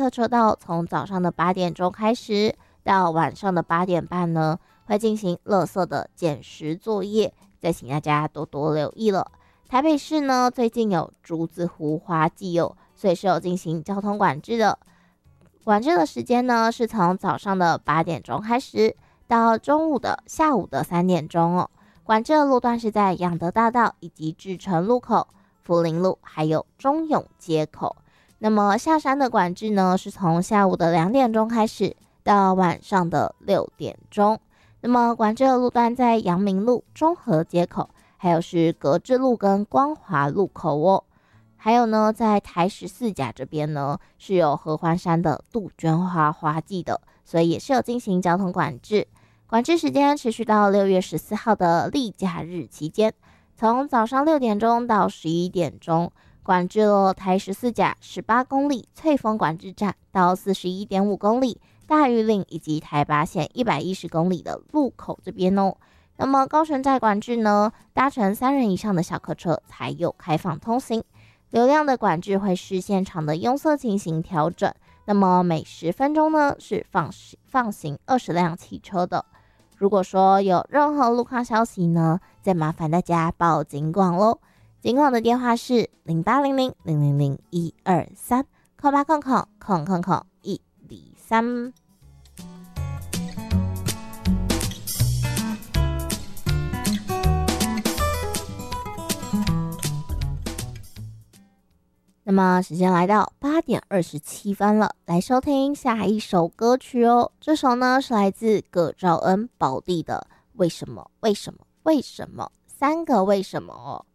客车道从早上的8点钟开始到晚上的8点半呢，会进行垃圾的捡拾作业，再请大家多多留意了。台北市呢，最近有竹子湖花季哦，所以是有进行交通管制的。管制的时间呢，是从早上的8点钟开始到下午的3点钟哦。管制的路段是在仰德大道以及志诚路口、福林路还有中永街口。那么下山的管制呢，是从下午的2点钟开始到晚上的6点钟。那么管制的路段在阳明路、中和街口，还有是格致路跟光华路口哦。还有呢，在台14甲这边呢，是有合欢山的杜鹃花花季的，所以也是有进行交通管制。管制时间持续到6月14号的例假日期间，从早上6点钟到11点钟，管制了台14甲18公里翠峰管制站到41.5公里大玉岭以及台八线110公里的路口这边哦。那么高乘载管制呢，搭乘3人以上的小客车才有开放通行。流量的管制会视现场的拥塞情形调整，那么每10分钟呢是放行20辆汽车的。如果说有任何路况消息呢，再麻烦大家报警广咯。警广的电话是0800000123 0800000123。那么时间来到8点27分了，来收听下一首歌曲哦。这首呢是来自葛兆恩宝弟的《为什么为什么为什么3个为什么》哦。